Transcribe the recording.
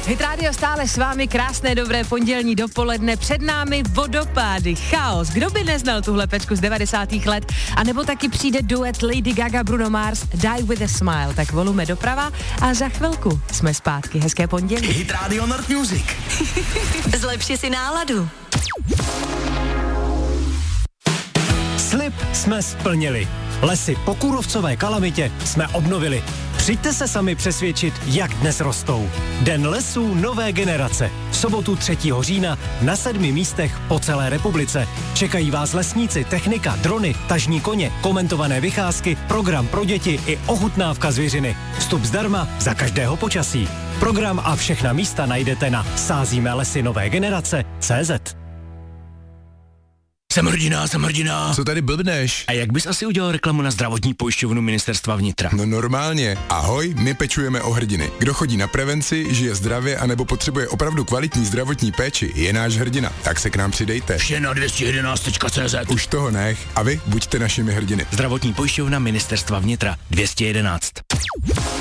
Hit Radio stále s vámi, krásné dobré pondělní dopoledne, před námi vodopády, chaos. Kdo by neznal tuhle pecku z 90. let? A nebo taky přijde duet Lady Gaga, Bruno Mars, Die with a Smile. Tak volume doprava a za chvilku jsme zpátky. Hezké pondělí. Hit Radio Nord Music. Zlepši si náladu. Slib jsme splnili. Lesy po kůrovcové kalamitě jsme obnovili. Přijďte se sami přesvědčit, jak dnes rostou. Den lesů nové generace. V sobotu 3. října na 7 místech po celé republice. Čekají vás lesníci, technika, drony, tažní koně, komentované vycházky, program pro děti i ochutnávka zvěřiny. Vstup zdarma za každého počasí. Program a všechna místa najdete na sázíme-lesy-nové-generace.cz. Jsem hrdina. Co tady blbneš? A jak bys asi udělal reklamu na zdravotní pojišťovnu Ministerstva vnitra? No normálně. Ahoj, my pečujeme o hrdiny. Kdo chodí na prevenci, žije zdravě anebo potřebuje opravdu kvalitní zdravotní péči, je náš hrdina. Tak se k nám přidejte. Vše na 211.cz. Už toho nech a vy buďte našimi hrdiny. Zdravotní pojišťovna Ministerstva vnitra 211.